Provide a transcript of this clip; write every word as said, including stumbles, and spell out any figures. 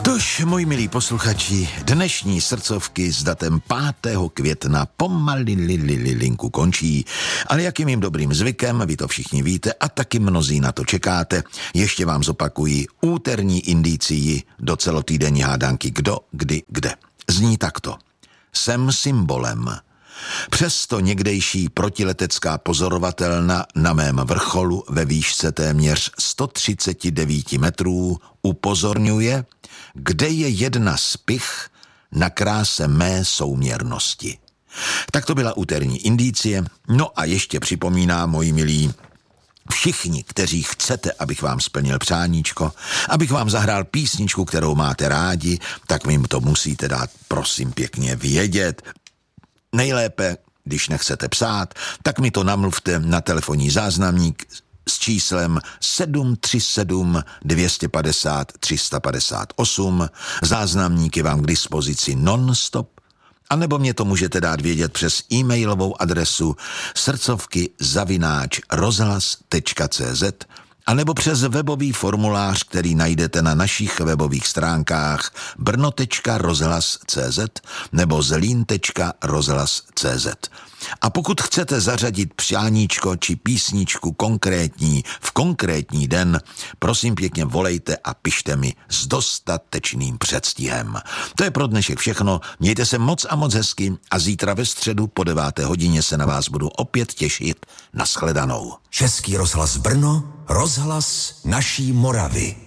Tož, moji milí posluchači, dnešní srdcovky s datem pátého května pomalilililinku končí, ale jak je mým dobrým zvykem, vy to všichni víte a taky mnozí na to čekáte, ještě vám zopakuji úterní indicii do celotýdenní hádanky Kdo, kdy, kde. Zní takto. Jsem symbolem. Přesto někdejší protiletecká pozorovatelna na mém vrcholu ve výšce téměř sto třicet devět metrů upozorňuje, kde je jedna z pich na kráse mé souměrnosti. Tak to byla úterní indicie. No a ještě připomínám, moji milí, všichni, kteří chcete, abych vám splnil přáníčko, abych vám zahrál písničku, kterou máte rádi, tak mi to musíte dát, prosím, pěkně vědět. Nejlépe, když nechcete psát, tak mi to namluvte na telefonní záznamník s číslem sedm tři sedm dvě pět nula tři pět osm. Záznamník je vám k dispozici non-stop, anebo mě to můžete dát vědět přes e-mailovou adresu srdcovky zavináč rozhlas tečka cé zet anebo přes webový formulář, který najdete na našich webových stránkách brno tečka rozhlas tečka cé zet nebo zlín tečka rozhlas tečka cé zet. A pokud chcete zařadit přáníčko či písničku konkrétní v konkrétní den, prosím pěkně volejte a pište mi s dostatečným předstihem. To je pro dnešek všechno, mějte se moc a moc hezky a zítra ve středu po deváté hodině se na vás budu opět těšit. Nashledanou. Český rozhlas Brno, rozhlas naší Moravy.